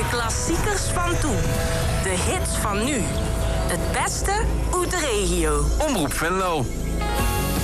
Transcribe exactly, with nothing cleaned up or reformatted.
De klassiekers van toen. De hits van nu. Het beste uit de regio. Omroep Venlo.